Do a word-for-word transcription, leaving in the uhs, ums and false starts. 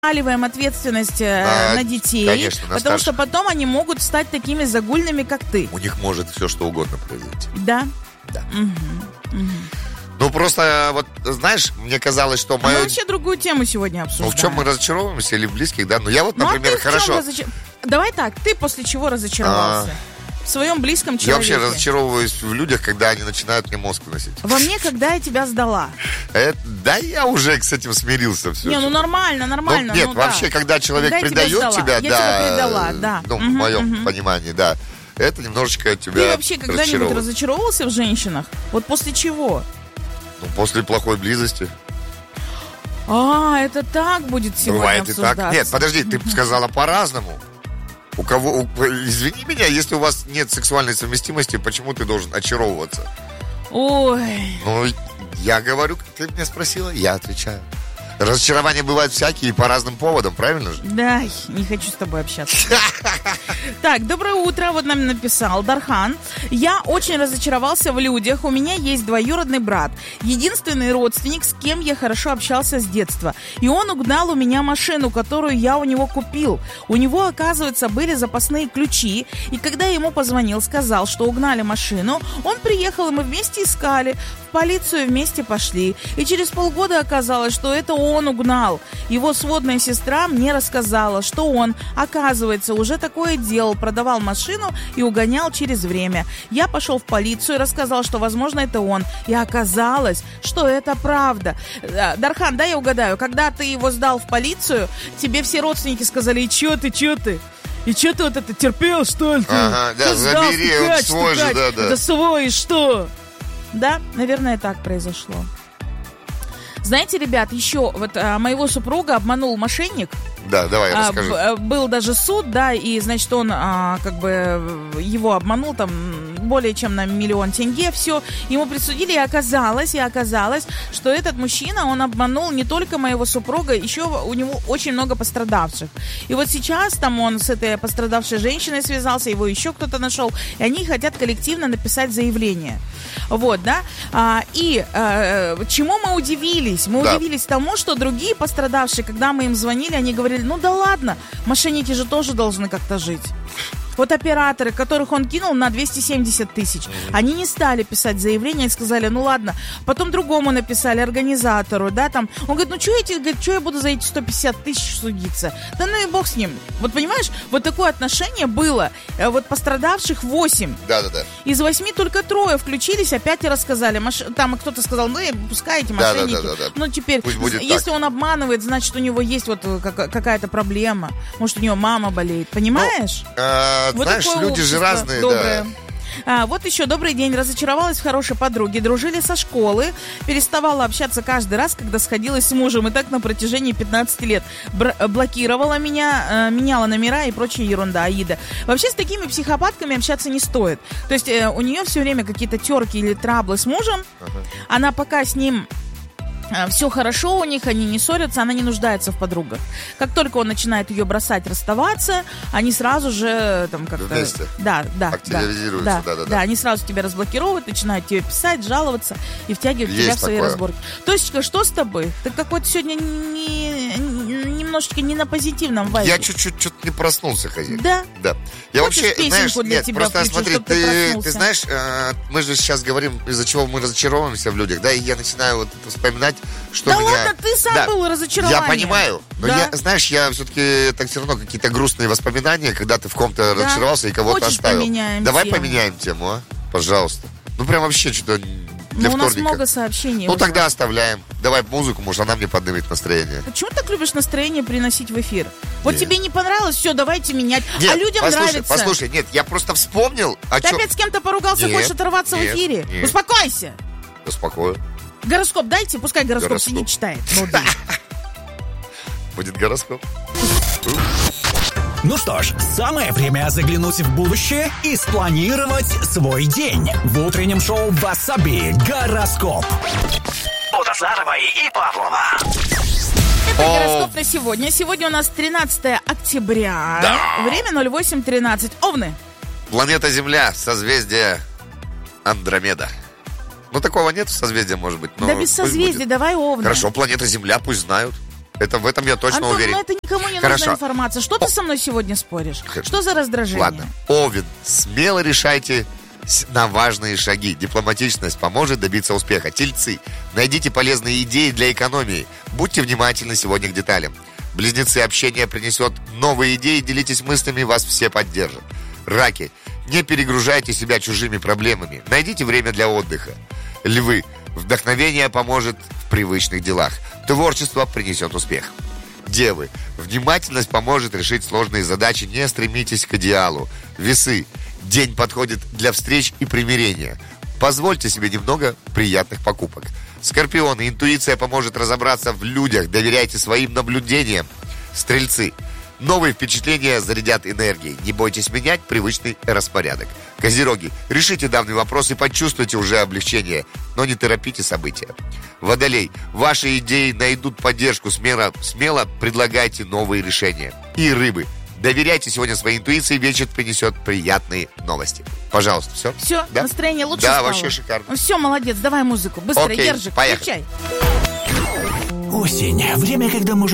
сваливаем ответственность а, на детей, конечно, на потому старших. что потом они могут стать такими загульными, как ты. У них может все что угодно произойти. Да? Да. Угу, угу. Ну, просто, вот, знаешь, мне казалось, что мое... А мы вообще другую тему сегодня обсуждаем. Ну, в чем мы разочаровываемся или в близких, да? Ну, я вот, ну, например, а ты хорошо... разочар... Давай так, ты после чего разочаровался? А... В своем близком человеке. Я вообще разочаровываюсь в людях, когда они начинают мне мозг выносить. Во мне, когда я тебя сдала. Это, да, я уже с этим смирился. Все, не, ну нормально, нормально. Ну, нет, ну, вообще, да. когда человек когда предает тебя, тебя, я да, тебя предала, да. Ну, угу, в моем угу. понимании, да. Это немножечко тебя Ты вообще когда-нибудь разочаровывался в женщинах? Вот после чего? Ну, после плохой близости. А, это так будет сегодня Бывает обсуждаться. И так. Нет, подожди, ты сказала по-разному. У кого, у, извини меня, если у вас нет сексуальной совместимости, почему ты должен очаровываться? Ой. Ну, я говорю, ты меня спросила, я отвечаю. Разочарования бывают всякие и по разным поводам, правильно же? Да, не хочу с тобой общаться. Так, доброе утро, вот нам написал Дархан. Я очень разочаровался в людях. У меня есть двоюродный брат, единственный родственник, с кем я хорошо общался с детства. И он угнал у меня машину, которую я у него купил. У него, оказывается, были запасные ключи. И когда я ему позвонил, сказал, что угнали машину, он приехал, и мы вместе искали. В полицию вместе пошли. И через полгода оказалось, что это он угнал. Его сводная сестра мне рассказала, что он, оказывается, уже такое делал, продавал машину и угонял через время. Я пошел в полицию и рассказал, что, возможно, это он. И оказалось, что это правда. Дархан, да, я угадаю, когда ты его сдал в полицию, тебе все родственники сказали: и чё ты, чё ты? И чё ты вот это терпел, что ли? Ага, да, забери, он свой же, да, да. Это свой, и что? Да, наверное, так произошло. Знаете, ребят, еще вот а, моего супруга обманул мошенник. Да, давай, а, расскажи. Б, был даже суд, да, и, значит, он а, как бы его обманул там более чем на миллион тенге, все. Ему присудили, и оказалось, и оказалось, что этот мужчина, он обманул не только моего супруга, еще у него очень много пострадавших. И вот сейчас там он с этой пострадавшей женщиной связался, его еще кто-то нашел, и они хотят коллективно написать заявление. Вот, да. А, и а, чему мы удивились? Мы да. удивились тому, что другие пострадавшие, когда мы им звонили, они говорили: ну да ладно, мошенники же тоже должны как-то жить. Вот операторы, которых он кинул на двести семьдесят тысяч, они не стали писать заявление и сказали: ну ладно. Потом другому написали, организатору, да, там. Он говорит: ну что я, говорит, что я буду за эти сто пятьдесят тысяч судиться? Да ну и бог с ним. Вот понимаешь, вот такое отношение было. Вот пострадавших восемь. Да-да-да. Из восьми только трое включились, опять и рассказали. Маш... Там кто-то сказал: ну и пускайте, мошенники. Да-да-да-да. Ну теперь, если так. Он обманывает, значит, у него есть вот какая-то проблема. Может, у него мама болеет, понимаешь? Ну, а, вот знаешь, люди же разные, доброе. Да. А, вот еще добрый день. Разочаровалась в хорошей подруге. Дружили со школы. Переставала общаться каждый раз, когда сходилась с мужем. И так на протяжении пятнадцати лет. Бр- блокировала меня, э, меняла номера и прочая ерунда. Аида. Вообще с такими психопатками общаться не стоит. То есть э, у нее все время какие-то терки или траблы с мужем. Ага. Она пока с ним... все хорошо у них, они не ссорятся, она не нуждается в подругах. Как только он начинает ее бросать, расставаться, они сразу же там как-то... Вместе. Да, да, активизируются, да, да, да, да. Да, они сразу тебя разблокируют, начинают тебе писать, жаловаться и втягивать Есть тебя в свои такое. разборки. Тосечка, что с тобой? Ты какой-то сегодня не, немножечко не на позитивном вайбе. Я чуть-чуть что-то не проснулся, хозяйка. Да? Да. Я Хочешь, вообще, знаешь, для нет, тебя просто включу, смотри, чтоб ты ты, ты знаешь, э, мы же сейчас говорим, из-за чего мы разочаровываемся в людях, да, и я начинаю вот вспоминать, что да меня... ладно, ты сам да, был разочарован. Я понимаю, но да? я, знаешь, я все-таки так все равно какие-то грустные воспоминания, когда ты в ком-то да? разочаровался и кого-то Хочешь, оставил. поменяем Давай тему? поменяем тему, а? Пожалуйста. Ну прям вообще что-то для ну, вторника. У нас много сообщений. Ну уже. Тогда оставляем. Давай музыку, может, она мне поднимет настроение. Почему ты так любишь настроение приносить в эфир? Вот нет. тебе не понравилось, все, давайте менять. Нет, а людям послушай, нравится. Послушай, нет, я просто вспомнил. О ты чем... опять с кем-то поругался, нет, хочешь оторваться нет, в эфире? Нет. Успокойся. Успокою. Гороскоп дайте, пускай гороскоп, гороскоп. сидит, читает. Будет гороскоп. Ну что ж, самое время заглянуть в будущее и спланировать свой день. В утреннем шоу «Васаби» гороскоп. От Азаровой и Павлова. Это гороскоп на сегодня. Сегодня у нас тринадцатое октября. Да. Время ноль восемь тринадцать. Овны. Планета Земля, созвездие Андромеда. Ну, такого нет созвездия, может быть. Но да без созвездия, давай овны. Хорошо, планета Земля, пусть знают. Это, в этом я точно Антон, уверен. ну это никому не Хорошо. нужна информация. Что ты со мной сегодня споришь? Что за раздражение? Ладно. Овен, смело решайте на важные шаги. Дипломатичность поможет добиться успеха. Тельцы, найдите полезные идеи для экономии. Будьте внимательны сегодня к деталям. Близнецы, общение принесет новые идеи, делитесь мыслями, вас все поддержат. Раки, не перегружайте себя чужими проблемами. Найдите время для отдыха. Львы, вдохновение поможет в привычных делах. Творчество принесет успех. Девы, внимательность поможет решить сложные задачи, не стремитесь к идеалу. Весы, день подходит для встреч и примирения. Позвольте себе немного приятных покупок. Скорпионы, интуиция поможет разобраться в людях, доверяйте своим наблюдениям. Стрельцы, новые впечатления зарядят энергией, не бойтесь менять привычный распорядок. Козероги, решите данный вопрос и почувствуйте уже облегчение, но не торопите события. Водолей, ваши идеи найдут поддержку, смело, смело предлагайте новые решения. И рыбы, доверяйте сегодня своей интуиции, вечер принесет приятные новости. Пожалуйста, все? Все, да? настроение лучше Да, стало? вообще шикарно. Все, молодец, давай музыку. Быстро, Окей, Ержик, поехали. включай. Осень. Время, когда можно